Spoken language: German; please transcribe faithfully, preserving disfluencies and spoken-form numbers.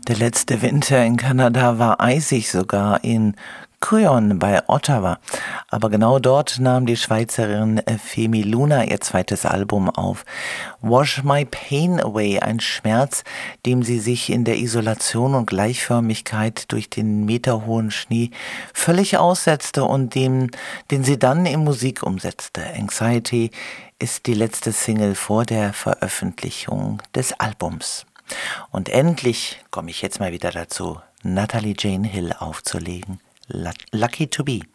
Der letzte Winter in Kanada war eisig, sogar in Cuyon bei Ottawa. Aber genau dort nahm die Schweizerin Femi Luna ihr zweites Album auf. Wash My Pain Away, ein Schmerz, dem sie sich in der Isolation und Gleichförmigkeit durch den meterhohen Schnee völlig aussetzte und dem, den sie dann in Musik umsetzte. Anxiety ist die letzte Single vor der Veröffentlichung des Albums. Und endlich komme ich jetzt mal wieder dazu, Natalie Jane Hill aufzulegen. Lucky to be.